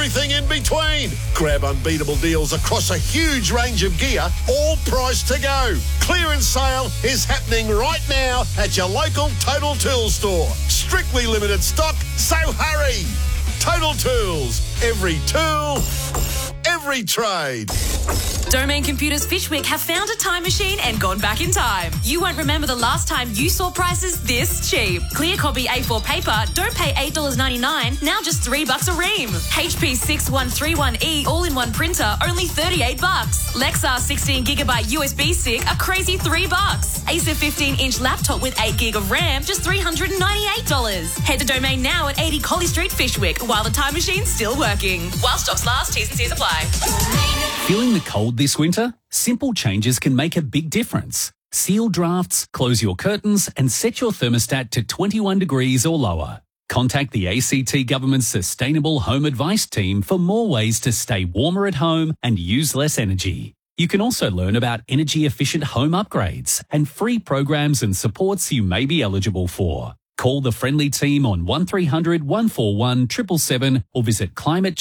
everything in between. Grab unbeatable deals across a huge range of gear, all priced to go. Clearance sale is happening right now at your local Total Tools store. Strictly limited stock, so hurry. Total Tools. Every tool, every trade. Domain Computers Fishwick have found a time machine and gone back in time. You won't remember the last time you saw prices this cheap. Clear copy A4 paper, don't pay $8.99, now just $3 a ream. HP 6131E all-in-one printer, only $38. Lexar 16GB USB stick, a crazy $3. Acer 15-inch laptop with 8GB of RAM, just $398. Head to Domain now at 80 Collie Street, Fishwick, while the time machine's still working. While stocks last, T's and C's apply. Feeling the cold this winter? Simple changes can make a big difference. Seal drafts, close your curtains and set your thermostat to 21 degrees or lower. Contact the ACT Government's Sustainable Home Advice team for more ways to stay warmer at home and use less energy. You can also learn about energy-efficient home upgrades and free programs and supports you may be eligible for. Call the friendly team on 1300 141 777 or visit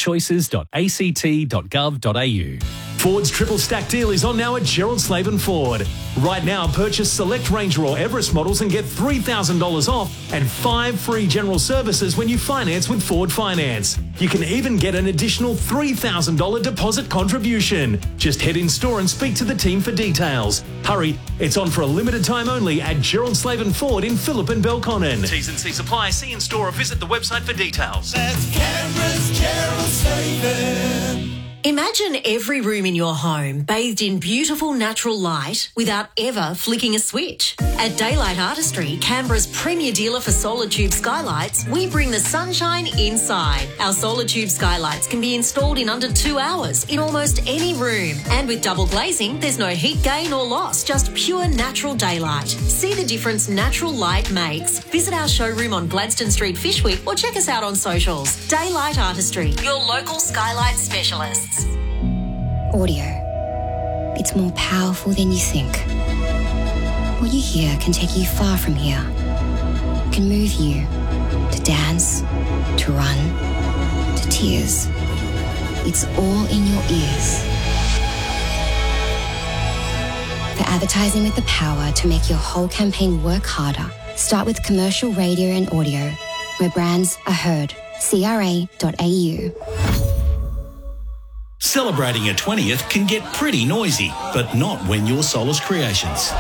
climatechoices.act.gov.au. Ford's triple stack deal is on now at Gerald Slaven Ford. Right now, purchase select Ranger or Everest models and get $3,000 off and 5 free general services when you finance with Ford Finance. You can even get an additional $3,000 deposit contribution. Just head in store and speak to the team for details. Hurry, it's on for a limited time only at Gerald Slaven Ford in Phillip and Belconnen. T's and C's apply. See in store or visit the website for details. That's Canberra's Gerald Slaven. Imagine every room in your home bathed in beautiful natural light without ever flicking a switch. At Daylight Artistry, Canberra's premier dealer for solar tube skylights, we bring the sunshine inside. Our solar tube skylights can be installed in under 2 hours in almost any room. And with double glazing, there's no heat gain or loss, just pure natural daylight. See the difference natural light makes. Visit our showroom on Gladstone Street, Fishwick, or check us out on socials. Daylight Artistry, your local skylight specialists. Audio. It's more powerful than you think. What you hear can take you far from here. It can move you to dance, to run, to tears. It's all in your ears. For advertising with the power to make your whole campaign work harder, start with commercial radio and audio, where brands are heard. CRA.au. Celebrating a 20th can get pretty noisy, but not when you're Solus Creations.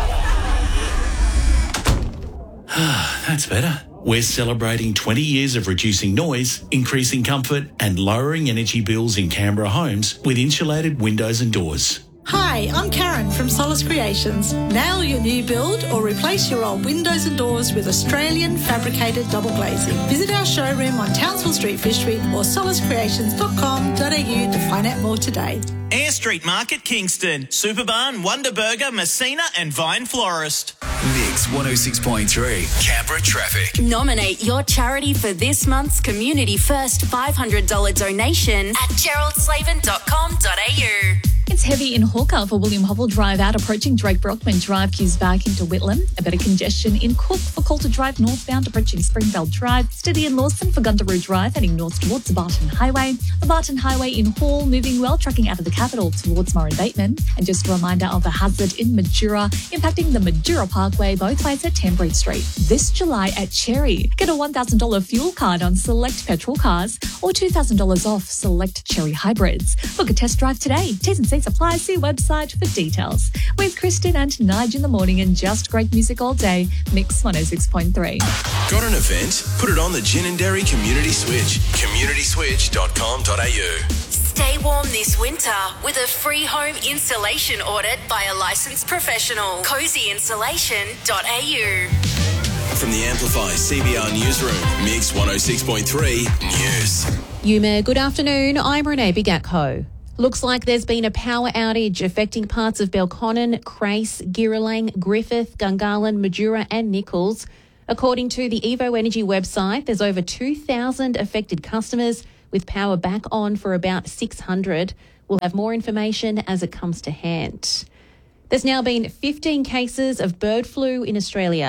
That's better. We're celebrating 20 years of reducing noise, increasing comfort and lowering energy bills in Canberra homes with insulated windows and doors. Hi, I'm Karen from Solus Creations. Nail your new build or replace your old windows and doors with Australian fabricated double glazing. Visit our showroom on Townsville Street, Fishwick or soluscreations.com.au to find out more today. Air Street Market, Kingston, Superbarn, Wonder Burger, Messina and Vine Florist. Mix 106.3, Canberra Traffic. Nominate your charity for this month's Community First $500 donation at geraldslaven.com.au. It's heavy in Hawker for William Hovell Drive out approaching Drake Brockman Drive, queues back into Whitlam. A bit of congestion in Cook for Coulter Drive northbound approaching Springvale Drive. Steady in Lawson for Gundaroo Drive heading north towards the Barton Highway. The Barton Highway in Hall moving well, trucking out of the capital towards Moran Bateman. And just a reminder of a hazard in Majura impacting the Majura Parkway both ways at Tambray Street. This July at Cherry, get a $1,000 fuel card on select petrol cars or $2,000 off select Cherry hybrids. Book a test drive today. T's and C's apply. See website for details. With Kristen and Nige in the morning and just great music all day. Mix 106.3. Got an event? Put it on the Gin and Dairy Community Switch. communityswitch.com.au. Stay warm this winter with a free home installation audit by a licensed professional. cozyinsulation.au. From the Amplify CBR Newsroom, Mix 106.3 News. Yume, good afternoon. I'm Renee Bigatko. Looks like there's been a power outage affecting parts of Belconnen, Crace, Girralang, Griffith, Gungahlin, Majura and Nichols. According to the Evo Energy website, there's over 2,000 affected customers with power back on for about 600. We'll have more information as it comes to hand. There's now been 15 cases of bird flu in Australia.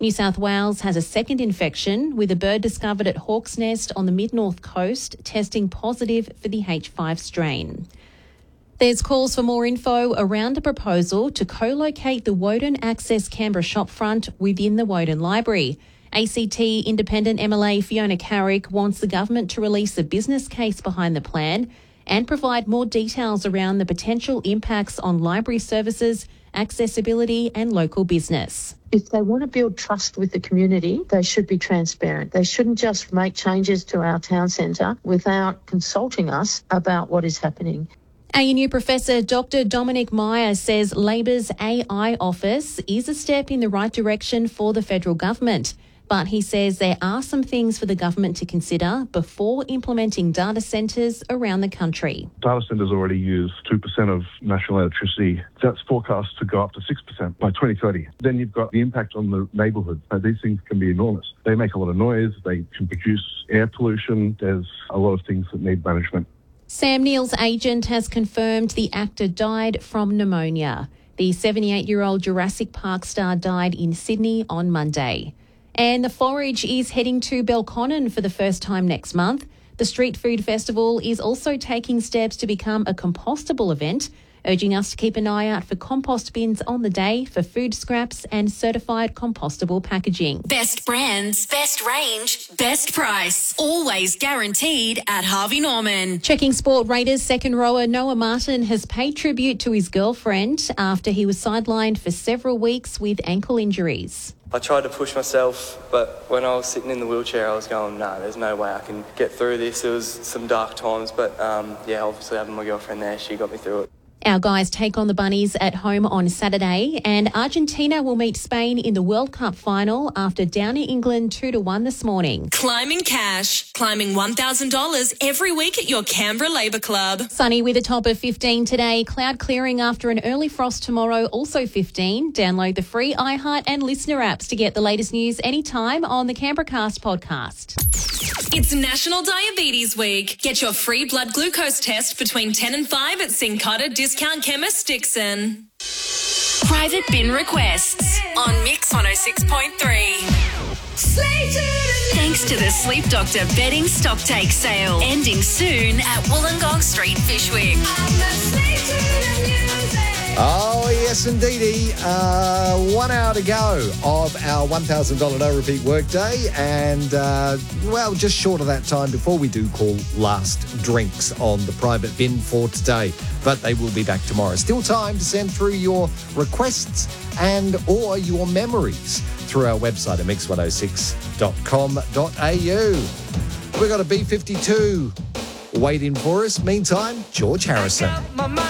New South Wales has a second infection with a bird discovered at Hawk's Nest on the mid-north coast testing positive for the H5 strain. There's calls for more info around a proposal to co-locate the Woden Access Canberra shopfront within the Woden Library. ACT Independent MLA Fiona Carrick wants the government to release a business case behind the plan and provide more details around the potential impacts on library services, accessibility and local business. If they want to build trust with the community, they should be transparent. They shouldn't just make changes to our town centre without consulting us about what is happening. ANU Professor Dr Dominic Meyer says Labor's AI office is a step in the right direction for the federal government. But he says there are some things for the government to consider before implementing data centres around the country. Data centres already use 2% of national electricity. That's forecast to go up to 6% by 2030. Then you've got the impact on the neighbourhood. These things can be enormous. They make a lot of noise. They can produce air pollution. There's a lot of things that need management. Sam Neill's agent has confirmed the actor died from pneumonia. The 78-year-old Jurassic Park star died in Sydney on Monday. And the Forage is heading to Belconnen for the first time next month. The Street Food Festival is also taking steps to become a compostable event, urging us to keep an eye out for compost bins on the day for food scraps and certified compostable packaging. Best brands, best range, best price. Always guaranteed at Harvey Norman. Checking sport, Raiders second rower Noah Martin has paid tribute to his girlfriend after he was sidelined for several weeks with ankle injuries. I tried to push myself, but when I was sitting in the wheelchair, I was going, no, there's no way I can get through this. It was some dark times, but obviously having my girlfriend there, she got me through it. Our guys take on the Bunnies at home on Saturday, and Argentina will meet Spain in the World Cup final after downing England 2-1 this morning. Climbing cash, climbing $1,000 every week at your Canberra Labour Club. Sunny with a top of 15 today, cloud clearing after an early frost tomorrow, also 15. Download the free iHeart and Listener apps to get the latest news anytime on the Canberra Cast podcast. It's National Diabetes Week. Get your free blood glucose test between 10 and 5 at Syncona Discount Chemist Dixon. Private bin requests on Mix 106.3. Thanks to the Sleep Doctor bedding stocktake sale, ending soon at Wollongong Street, Fishwick. Oh, yes, indeedy. 1 hour to go of our $1,000 no repeat workday. And, just short of that time before we do call last drinks on the private bin for today. But they will be back tomorrow. Still time to send through your requests and or your memories through our website at mix106.com.au. We've got a B-52 waiting for us. Meantime, George Harrison.